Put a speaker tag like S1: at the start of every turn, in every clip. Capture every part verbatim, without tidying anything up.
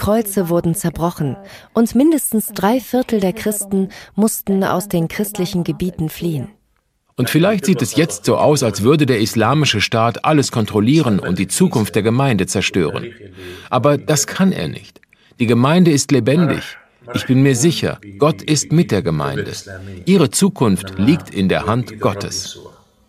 S1: Kreuze wurden zerbrochen und mindestens drei Viertel der Christen mussten aus den christlichen Gebieten fliehen.
S2: Und vielleicht sieht es jetzt so aus, als würde der islamische Staat alles kontrollieren und die Zukunft der Gemeinde zerstören. Aber das kann er nicht. Die Gemeinde ist lebendig. Ich bin mir sicher, Gott ist mit der Gemeinde. Ihre Zukunft liegt in der Hand Gottes.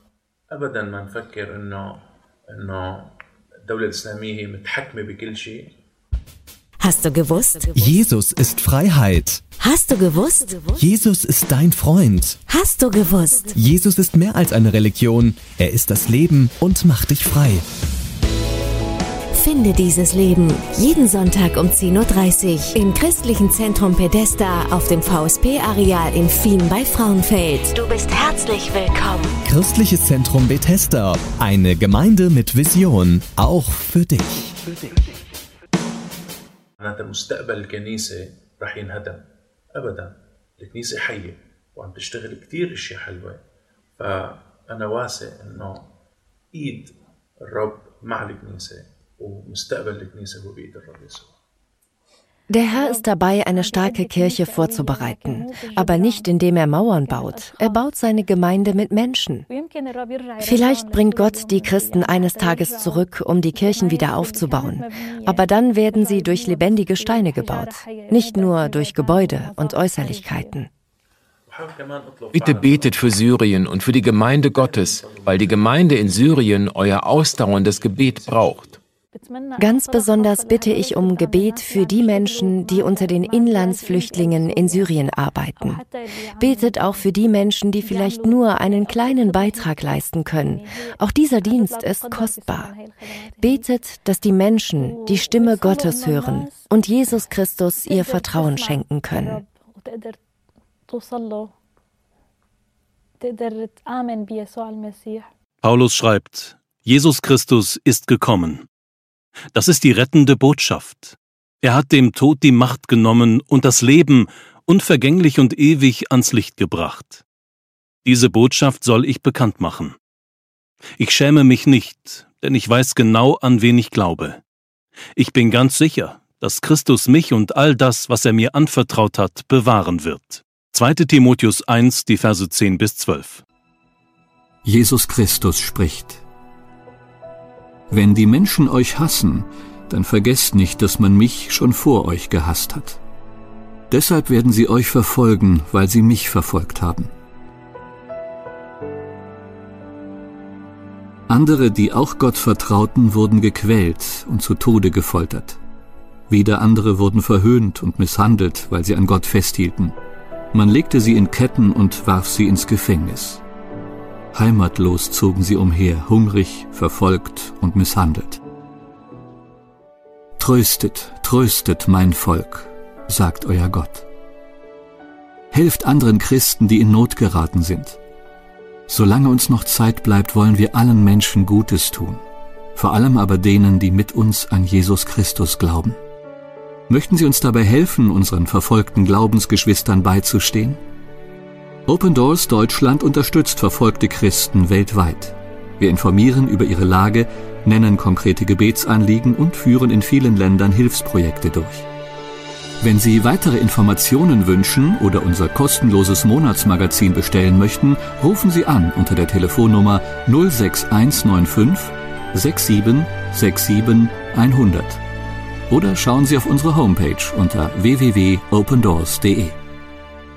S3: Hast du gewusst?
S4: Jesus ist Freiheit.
S3: Hast du gewusst?
S4: Jesus ist dein Freund.
S3: Hast du gewusst?
S4: Jesus ist mehr als eine Religion. Er ist das Leben und macht dich frei.
S3: Finde dieses Leben jeden Sonntag um zehn Uhr dreißig im Christlichen Zentrum Bethesda auf dem V S P-Areal in Fien bei Frauenfeld. Du bist herzlich willkommen.
S4: Christliches Zentrum Bethesda. Eine Gemeinde mit Vision. Auch für dich. Für dich.
S5: معناتها مستقبل الكنيسة رح ينهدم أبدا. الكنيسة حية وعم تشتغل كتير أشياء حلوة، فأنا واثق إنه إيد الرب مع الكنيسة ومستقبل الكنيسة هو بإيد الرب يسوع.
S1: Der Herr ist dabei, eine starke Kirche vorzubereiten, aber nicht indem er Mauern baut. Er baut seine Gemeinde mit Menschen. Vielleicht bringt Gott die Christen eines Tages zurück, um die Kirchen wieder aufzubauen. Aber dann werden sie durch lebendige Steine gebaut, nicht nur durch Gebäude und Äußerlichkeiten.
S2: Bitte betet für Syrien und für die Gemeinde Gottes, weil die Gemeinde in Syrien euer ausdauerndes Gebet braucht.
S1: Ganz besonders bitte ich um Gebet für die Menschen, die unter den Inlandsflüchtlingen in Syrien arbeiten. Betet auch für die Menschen, die vielleicht nur einen kleinen Beitrag leisten können. Auch dieser Dienst ist kostbar. Betet, dass die Menschen die Stimme Gottes hören und Jesus Christus ihr Vertrauen schenken können.
S6: Paulus schreibt, Jesus Christus ist gekommen. Das ist die rettende Botschaft. Er hat dem Tod die Macht genommen und das Leben unvergänglich und ewig ans Licht gebracht. Diese Botschaft soll ich bekannt machen. Ich schäme mich nicht, denn ich weiß genau, an wen ich glaube. Ich bin ganz sicher, dass Christus mich und all das, was er mir anvertraut hat, bewahren wird. zweiter Timotheus eins, die Verse zehn bis zwölf.
S7: Jesus Christus spricht: Wenn die Menschen euch hassen, dann vergesst nicht, dass man mich schon vor euch gehasst hat. Deshalb werden sie euch verfolgen, weil sie mich verfolgt haben. Andere, die auch Gott vertrauten, wurden gequält und zu Tode gefoltert. Wieder andere wurden verhöhnt und misshandelt, weil sie an Gott festhielten. Man legte sie in Ketten und warf sie ins Gefängnis. Heimatlos zogen sie umher, hungrig, verfolgt und misshandelt. Tröstet, tröstet mein Volk, sagt euer Gott. Helft anderen Christen, die in Not geraten sind. Solange uns noch Zeit bleibt, wollen wir allen Menschen Gutes tun, vor allem aber denen, die mit uns an Jesus Christus glauben. Möchten Sie uns dabei helfen, unseren verfolgten Glaubensgeschwistern beizustehen? Open Doors Deutschland unterstützt verfolgte Christen weltweit. Wir informieren über ihre Lage, nennen konkrete Gebetsanliegen und führen in vielen Ländern Hilfsprojekte durch. Wenn Sie weitere Informationen wünschen oder unser kostenloses Monatsmagazin bestellen möchten, rufen Sie an unter der Telefonnummer null sechs eins neun fünf sechs sieben sechs sieben hundert oder schauen Sie auf unsere Homepage unter w w w punkt open doors punkt d e.